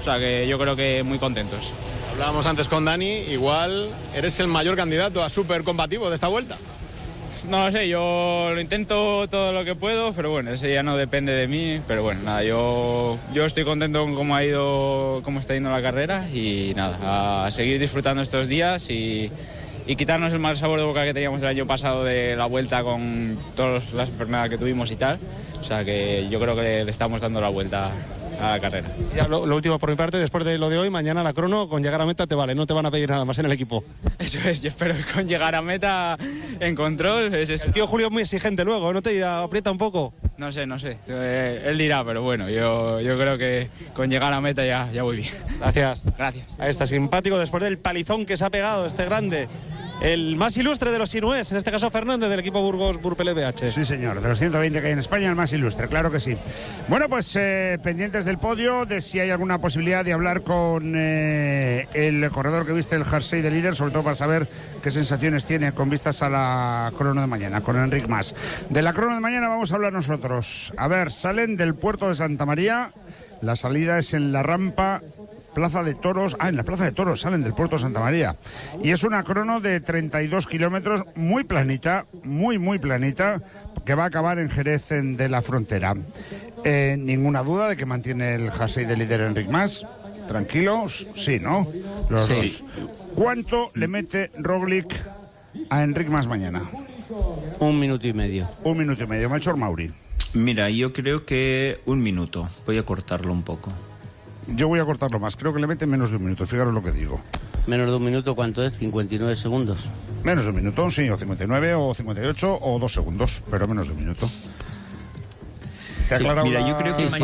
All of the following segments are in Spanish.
sea que yo creo que muy contentos. Hablábamos antes con Dani, igual eres el mayor candidato a súper combativo de esta vuelta. No lo sé, yo lo intento todo lo que puedo, pero bueno, eso ya no depende de mí. Pero bueno, nada, yo estoy contento con cómo está yendo la carrera y nada, a seguir disfrutando estos días y quitarnos el mal sabor de boca que teníamos el año pasado de la vuelta con todas las enfermedades que tuvimos y tal. O sea que yo creo que le estamos dando la vuelta a la carrera. Ya lo último por mi parte, después de lo de hoy, mañana la crono, con llegar a meta te vale, no te van a pedir nada más en el equipo. Eso es, yo espero que con llegar a meta en control es eso. El tío Julio es muy exigente luego, ¿no te aprieta un poco? No sé, él dirá, pero bueno, yo creo que con llegar a meta ya voy bien. Gracias. Gracias. Ahí está, simpático, después del palizón que se ha pegado este grande. El más ilustre de los sinués, en este caso Fernández, del equipo Burgos Burpel BH. Sí, señor, de los 120 que hay en España, el más ilustre, claro que sí. Bueno, pues pendientes del podio, de si hay alguna posibilidad de hablar con el corredor que viste el jersey de líder, sobre todo para saber qué sensaciones tiene con vistas a la crono de mañana, con Enric Mas. De la crono de mañana vamos a hablar nosotros. A ver, salen del puerto de Santa María, la salida es en la rampa Plaza de Toros, en la Plaza de Toros salen del puerto de Santa María, y es una crono de 32 kilómetros, muy planita, muy planita, que va a acabar en Jerez de la Frontera. Ninguna duda de que mantiene el jersey de líder Enric Mas. Tranquilos, sí, ¿no? Los dos. ¿Cuánto le mete Roglic a Enric Mas mañana? 1 minuto y medio. 1 minuto y medio. Melchor Mauri. Mira, yo creo que 1 minuto. Voy a cortarlo un poco. Yo voy a cortarlo más, creo que le mete menos de 1 minuto, fijaros lo que digo. Menos de 1 minuto, ¿cuánto es? 59 segundos. Menos de 1 minuto, sí, o 59, o 58, o 2 segundos, pero menos de 1 minuto. ¿Te ha aclarado? Mira, yo creo que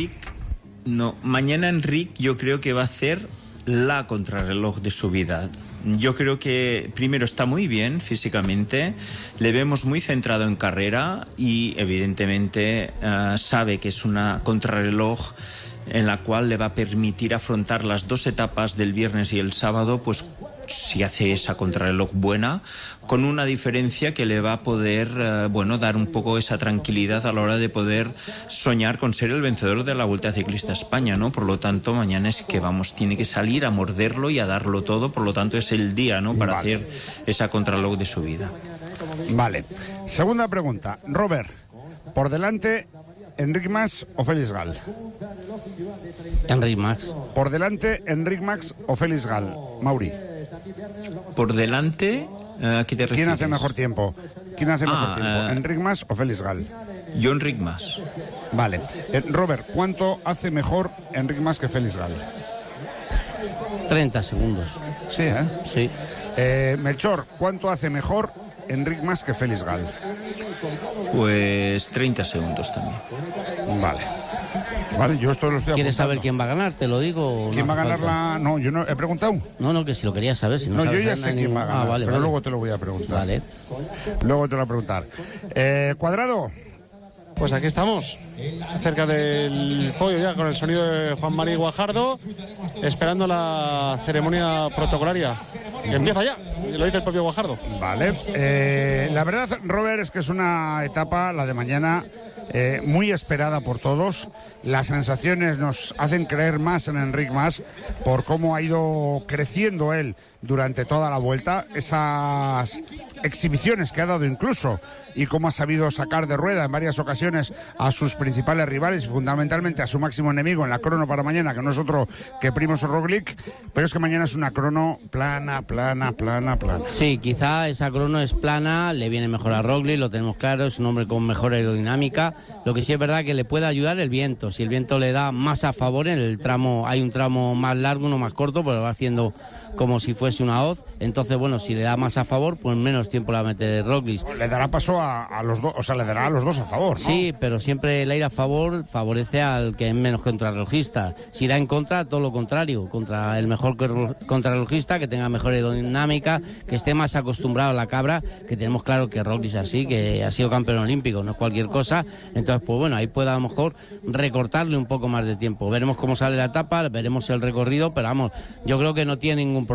mañana Enric yo creo que va a hacer la contrarreloj de su vida. Yo creo que primero está muy bien físicamente, le vemos muy centrado en carrera y evidentemente sabe que es una contrarreloj en la cual le va a permitir afrontar las 2 etapas del viernes y el sábado, pues si hace esa contrarreloj buena, con una diferencia que le va a poder, dar un poco esa tranquilidad a la hora de poder soñar con ser el vencedor de la Vuelta Ciclista a España, ¿no? Por lo tanto, mañana es que tiene que salir a morderlo y a darlo todo, por lo tanto es el día, ¿no? Para hacer esa contrarreloj de su vida. Vale. Segunda pregunta. Robert, por delante, ¿Enric Mas o Félix Gal? Enric Mas. Por delante, ¿Enric Mas o Félix Gal? Mauri. Por delante, ¿a qué te refieres? ¿Quién hace mejor tiempo? ¿Enric Mas o Félix Gal? Yo Enric Mas. Vale. Robert, ¿cuánto hace mejor Enric Mas que Félix Gal? 30 segundos. Sí, ¿eh? Sí. Melchor, ¿cuánto hace mejor Enric Mas que Félix Gal? Pues 30 segundos también. Vale, yo esto lo estoy apuntando. ¿Quieres saber quién va a ganar? ¿Te lo digo? ¿Quién va a ganar la...? No, yo no he preguntado. No, que si lo querías saber. Si no, yo ya sé quién va a ganar, pero luego te lo voy a preguntar. Vale. Luego te lo voy a preguntar. Cuadrado. Pues aquí estamos, cerca del podio ya, con el sonido de Juan Mari Guajardo, esperando la ceremonia protocolaria, que empieza ya, lo dice el propio Guajardo. Vale, la verdad, Robert, es que es una etapa, la de mañana, muy esperada por todos. Las sensaciones nos hacen creer más en Enric Mas por cómo ha ido creciendo él durante toda la vuelta, esas exhibiciones que ha dado incluso, y cómo ha sabido sacar de rueda en varias ocasiones a sus principales rivales y fundamentalmente a su máximo enemigo en la crono para mañana, que no es otro que Primož Roglic. Pero es que mañana es una crono plana. Sí, quizá esa crono es plana, le viene mejor a Roglic, lo tenemos claro, es un hombre con mejor aerodinámica. Lo que sí es verdad que le puede ayudar el viento. Si el viento le da más a favor en el tramo, hay un tramo más largo, uno más corto, pero va haciendo como si fuese una hoz. Entonces, bueno, si le da más a favor, pues menos tiempo la va a meter Roglic. Le dará paso a los dos, o sea, le dará a los dos a favor, ¿no? Sí, pero siempre el aire a favor favorece al que es menos contrarrelojista. Si da en contra, todo lo contrario, contra el mejor contrarrelojista, que tenga mejor aerodinámica, que esté más acostumbrado a la cabra, que tenemos claro que Roglic es así, que ha sido campeón olímpico, no es cualquier cosa. Entonces, pues bueno, ahí puede a lo mejor recortarle un poco más de tiempo. Veremos cómo sale la etapa, veremos el recorrido, pero vamos, yo creo que no tiene ningún problema.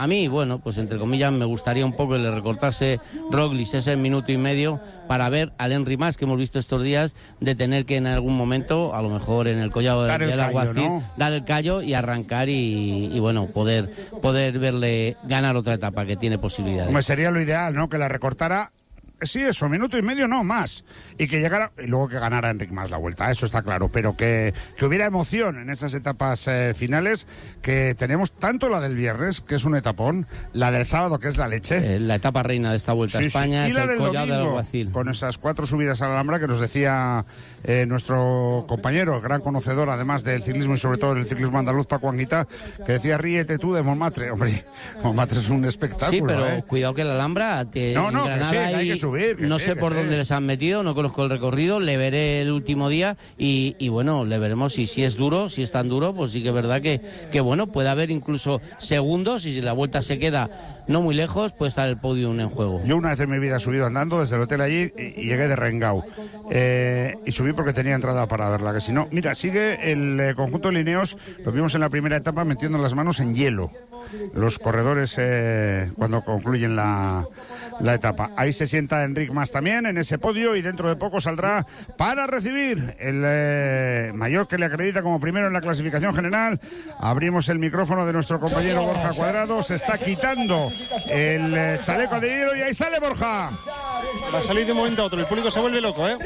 A mí, bueno, pues entre comillas me gustaría un poco que le recortase Roglic ese minuto y medio para ver al Henry Mas, que hemos visto estos días, de tener que en algún momento, a lo mejor en el collado del Alguacil, ¿no?, dar el callo y arrancar y bueno, poder verle ganar otra etapa, que tiene posibilidades. Hombre, sería lo ideal, ¿no?, que la recortara. Sí, eso, minuto y medio, no más. Y que llegara, y luego que ganara Enric Mas la Vuelta, eso está claro. Pero que hubiera emoción en esas etapas finales, que tenemos tanto la del viernes, que es un etapón, la del sábado, que es la leche. La etapa reina de esta Vuelta a España, y es la el del collado domingo, del Alguacil. con esas 4 subidas a la Alhambra que nos decía nuestro compañero, el gran conocedor, además del ciclismo y sobre todo del ciclismo andaluz, Paco Anguita, que decía, ríete tú de Montmartre. Hombre, Montmartre es un espectáculo. Sí, pero cuidado que la Alhambra, en Granada hay que subir. No sé por dónde les han metido, no conozco el recorrido, le veré el último día y bueno, le veremos si es duro, si es tan duro, pues sí que es verdad que bueno, puede haber incluso segundos, y si la Vuelta se queda no muy lejos, puede estar el podium en juego. Yo una vez en mi vida he subido andando desde el hotel allí y llegué de Rengau, y subí porque tenía entrada para verla, que si no, mira, sigue el conjunto de Lineos, lo vimos en la primera etapa metiendo las manos en hielo los corredores cuando concluyen la etapa. Ahí se sienta Enric Mas también en ese podio, y dentro de poco saldrá para recibir el maillot que le acredita como primero en la clasificación general. Abrimos el micrófono de nuestro compañero Borja Cuadrado, se está quitando el chaleco de hielo y ahí sale Borja. Va a salir de un momento a otro, el público se vuelve loco, ¿eh?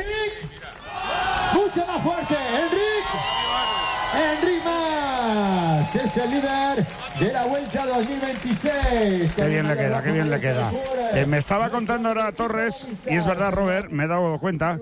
Mucho más fuerte, Enric Mas es el líder de la Vuelta 2026. Qué bien le queda, qué bien le queda. Me estaba contando ahora Torres, y es verdad, Robert, me he dado cuenta,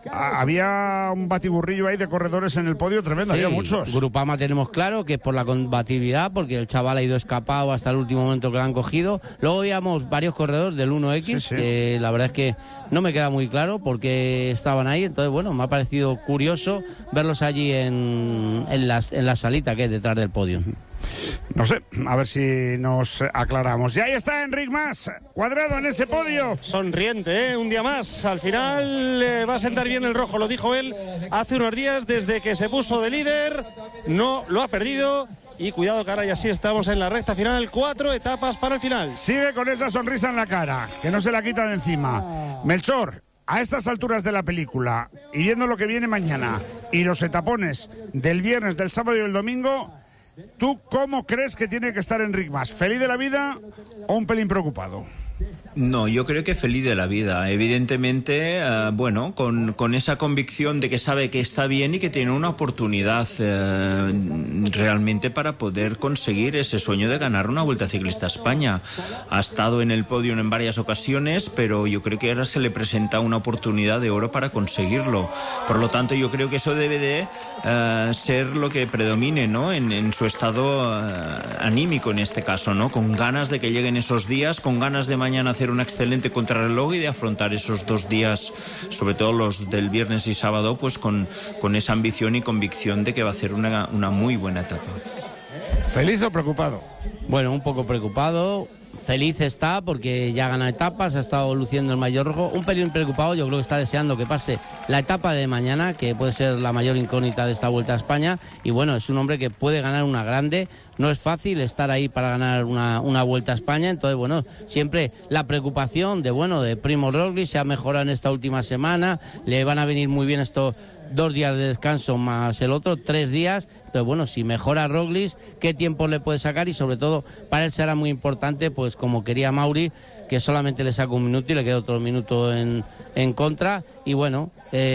había un batiburrillo ahí de corredores en el podio tremendo, sí, había muchos. Grupama tenemos claro que es por la combatividad, porque el chaval ha ido escapado hasta el último momento que lo han cogido. Luego veíamos varios corredores del 1X, que la verdad es que no me queda muy claro por qué estaban ahí, entonces bueno, me ha parecido curioso verlos allí en la salita que es detrás del podio. No sé, a ver si nos aclaramos. Y ahí está Enric Mas, Cuadrado en ese podio. Sonriente, un día más. Al final va a sentar bien el rojo, lo dijo él hace unos días, desde que se puso de líder, no lo ha perdido. Y cuidado, cara, y así estamos en la recta final, 4 etapas para el final. Sigue con esa sonrisa en la cara, que no se la quita de encima. Melchor, a estas alturas de la película, y viendo lo que viene mañana, y los etapones del viernes, del sábado y del domingo, ¿tú cómo crees que tiene que estar Enric Mas? ¿Feliz de la vida o un pelín preocupado? No, yo creo que feliz de la vida. Evidentemente, bueno, con esa convicción de que sabe que está bien y que tiene una oportunidad realmente para poder conseguir ese sueño de ganar una Vuelta Ciclista a España. Ha estado en el podio en varias ocasiones, pero yo creo que ahora se le presenta una oportunidad de oro para conseguirlo. Por lo tanto, yo creo que eso debe de ser lo que predomine, ¿no?, en su estado anímico en este caso, ¿no?, con ganas de que lleguen esos días, con ganas de mañana hacer una excelente contrarreloj y de afrontar esos 2 días, sobre todo los del viernes y sábado, pues con esa ambición y convicción de que va a hacer una muy buena etapa. ¿Feliz o preocupado? Bueno, un poco preocupado. Feliz está porque ya gana etapas, ha estado luciendo el maillot rojo. Un pelín preocupado, yo creo que está deseando que pase la etapa de mañana, que puede ser la mayor incógnita de esta Vuelta a España. Y bueno, es un hombre que puede ganar una grande. No es fácil estar ahí para ganar una Vuelta a España. Entonces, bueno, siempre la preocupación de Primo Roglic. Se ha mejorado en esta última semana, le van a venir muy bien estos 2 días de descanso más el otro, 3 días. Entonces, bueno, si mejora Roglic, ¿qué tiempo le puede sacar? Y sobre todo, para él será muy importante, pues como quería Mauri, que solamente le saca 1 minuto y le queda otro minuto en contra. Y bueno,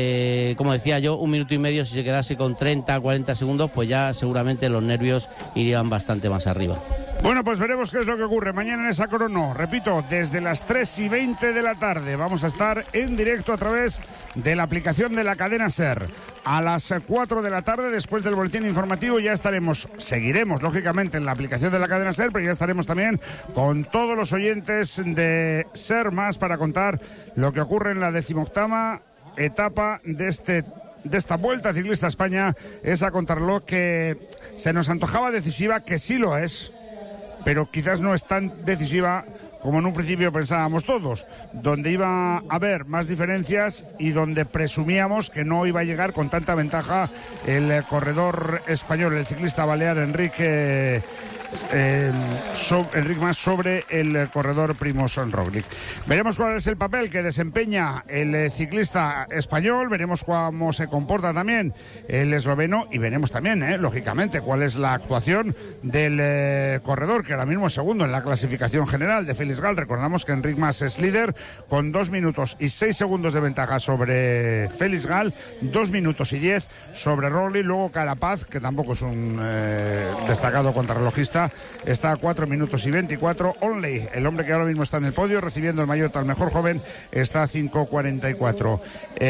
como decía yo, 1 minuto y medio, si se quedase con 30, 40 segundos, pues ya seguramente los nervios irían bastante más arriba. Bueno, pues veremos qué es lo que ocurre mañana en esa crono. Repito, desde las 3:20 de la tarde vamos a estar en directo a través de la aplicación de la cadena SER. A las 4 de la tarde, después del boletín informativo, ya seguiremos lógicamente en la aplicación de la cadena SER, pero ya estaremos también con todos los oyentes de SER Más para contar lo que ocurre en la 18ª etapa de esta Vuelta Ciclista a España, esa contrarreloj que se nos antojaba decisiva, que sí lo es, pero quizás no es tan decisiva como en un principio pensábamos todos, donde iba a haber más diferencias y donde presumíamos que no iba a llegar con tanta ventaja el corredor español, el ciclista balear Enric Enric Mas sobre el corredor Primož Roglič. Veremos cuál es el papel que desempeña el ciclista español, veremos cómo se comporta también el esloveno y veremos también, lógicamente, cuál es la actuación del corredor, que ahora mismo es segundo en la clasificación general de Félix Gall. Recordamos que Enric Mas es líder con 2 minutos y 6 segundos de ventaja sobre Félix Gall, 2 minutos y 10 sobre Roglič. Luego Carapaz, que tampoco es un destacado contrarrelojista, está a 4 minutos y 24. Onley, el hombre que ahora mismo está en el podio recibiendo el maillot al mejor joven, está a 5:44.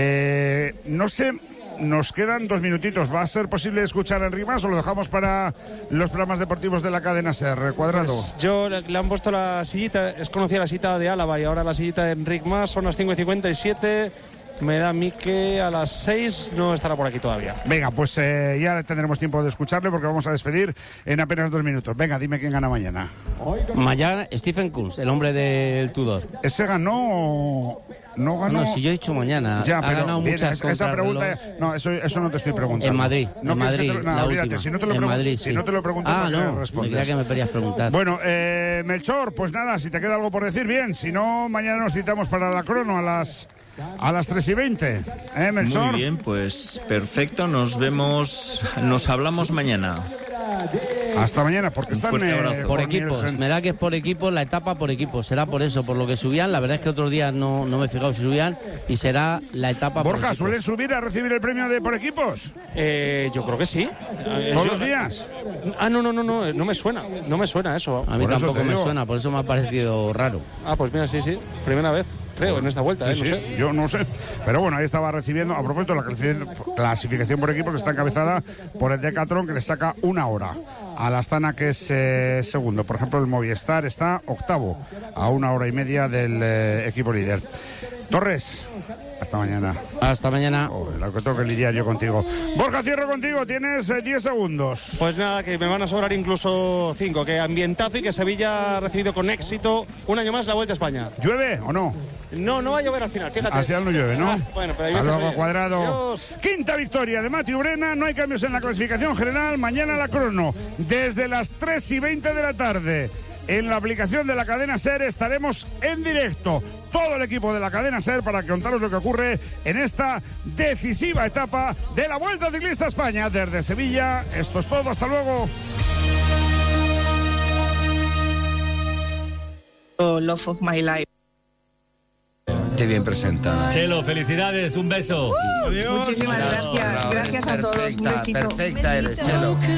No sé, nos quedan 2 minutitos. ¿Va a ser posible escuchar a Enric Mas o lo dejamos para los programas deportivos de la cadena SER? Cuadrado. Pues yo le han puesto la sillita, es conocida la sillita de Álava y ahora la sillita de Enric Mas, son las 5:57. Me da a mí que a las 6 no estará por aquí todavía. Venga, pues ya tendremos tiempo de escucharle porque vamos a despedir en apenas 2 minutos. Venga, dime quién gana mañana. Mañana Stephen Kunz, el hombre del Tudor. ¿Ese ganó? No ganó. No, si yo he dicho mañana. Ya, ha pero ganado bien, muchas esa pregunta. No, eso no te estoy preguntando. En Madrid. No, en Madrid. no, olvídate. Si no te lo pregunto, Madrid, sí. Si no te lo pregunto, no respondes. Me creía que me querías preguntar. Bueno, Melchor, pues nada, si te queda algo por decir, bien. Si no, mañana nos citamos para la crono a las 3:20. Melchor. Muy bien, pues perfecto. Nos hablamos mañana. Hasta mañana, porque están por equipos. Me da que es por equipos, la etapa por equipos. Será por eso, por lo que subían. La verdad es que otros días no me he fijado si subían. Y será la etapa por equipos. Borja, ¿suelen subir a recibir el premio de por equipos? Yo creo que sí. ¿Todos los días? No me suena. No me suena eso. A mí tampoco me suena, por eso me ha parecido raro. Pues mira, sí. Primera vez. Creo, en esta vuelta, sí, no sé. Yo no sé. Pero bueno, ahí estaba recibiendo, a propósito, la clasificación por equipos, que está encabezada por el Decathlon, que le saca 1 hora a la Astana, que es segundo. Por ejemplo, el Movistar está octavo, a 1 hora y media del equipo líder. Torres, hasta mañana. Hasta mañana. Lo que tengo que lidiar yo contigo. Borja, cierro contigo, tienes 10 segundos. Pues nada, que me van a sobrar incluso 5. Que ambientazo y que Sevilla ha recibido con éxito un año más la Vuelta a España. ¿Llueve o no? No va a llover al final, fíjate. Al final no llueve, ¿no? Bueno, pero hasta luego, Cuadrado. Adiós. Quinta victoria de Mathieu Brena, no hay cambios en la clasificación general. Mañana la crono, desde las 3:20 de la tarde. En la aplicación de la cadena SER estaremos en directo, todo el equipo de la cadena SER, para contaros lo que ocurre en esta decisiva etapa de la Vuelta Ciclista a España. Desde Sevilla, esto es todo, hasta luego. Love of my life. Qué bien presentada. Chelo, felicidades, un beso. Muchísimas gracias. Gracias a todos. Un besito. Perfecta eres, Chelo.